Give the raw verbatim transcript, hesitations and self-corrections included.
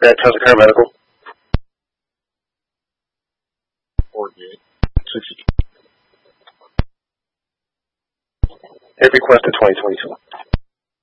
That Chelsea Curve Medical. forty-eight. It requested twenty twenty-two.